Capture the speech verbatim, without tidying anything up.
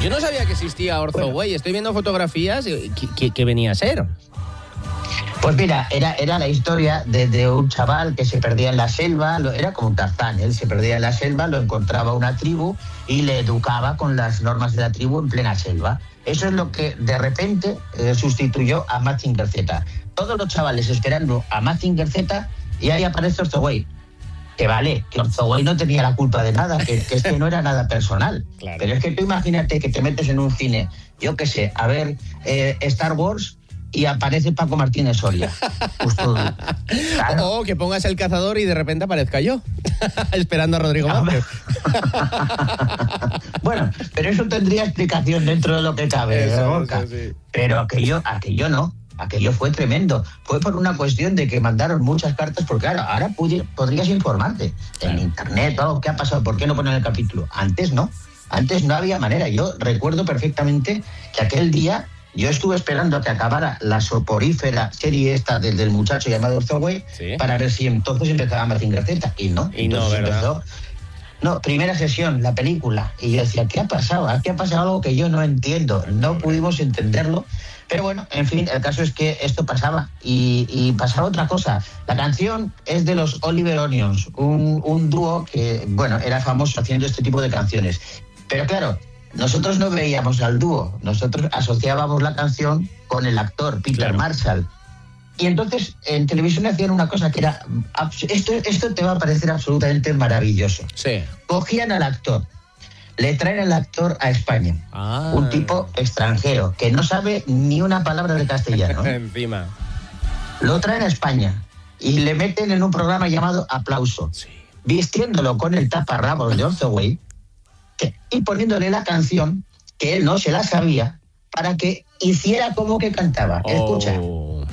Yo no sabía que existía Orzo Way. Estoy viendo fotografías. ¿Qué, qué, qué venía a ser? Pues mira, era, era la historia de, de un chaval que se perdía en la selva, lo, era como un Tarzán, él se perdía en la selva, lo encontraba una tribu y le educaba con las normas de la tribu en plena selva. Eso es lo que de repente eh, sustituyó a Mazinger Z. Todos los chavales esperando a Mazinger Z y ahí aparece Orzo Way. Que vale, que Orzo Way no tenía la culpa de nada, que, que es que no era nada personal. Claro. Pero es que tú imagínate que te metes en un cine, yo qué sé, a ver eh, Star Wars y aparece Paco Martínez Soria. Justo, claro. O que pongas El Cazador y de repente aparezca yo, esperando a Rodrigo Márquez. Bueno, pero eso tendría explicación dentro de lo que cabe, eso, Gorka. Eso, sí. Pero aquello, aquello no. Aquello fue tremendo. Fue por una cuestión de que mandaron muchas cartas, porque claro, ahora pudi- podrías informarte en internet, oh, ¿qué ha pasado? ¿Por qué no ponen el capítulo? Antes no. Antes no había manera. Yo recuerdo perfectamente que aquel día yo estuve esperando a que acabara la soporífera serie esta del, del muchacho llamado Orzo Way, ¿sí?, para ver si entonces empezaba Mazinger Z. Y no. Y no, ¿verdad? Empezó. No, primera sesión, la película. Y yo decía, ¿qué ha pasado? Aquí ha pasado algo que yo no entiendo. No pudimos entenderlo. Pero bueno, en fin, el caso es que esto pasaba. Y, y pasaba otra cosa. La canción es de los Oliver Onions, un, un dúo que, bueno, era famoso haciendo este tipo de canciones. Pero claro, nosotros no veíamos al dúo. Nosotros asociábamos la canción con el actor, Peter claro. Marshall. Y entonces en televisión hacían una cosa que era... Esto, esto te va a parecer absolutamente maravilloso. Sí. Cogían al actor, le traen al actor a España. Ah. Un tipo extranjero que no sabe ni una palabra de castellano. Encima. Lo traen a España y le meten en un programa llamado Aplauso. Sí. Vistiéndolo con el taparrabos de Orzo Way y poniéndole la canción que él no se la sabía para que hiciera como que cantaba. Oh. Escucha.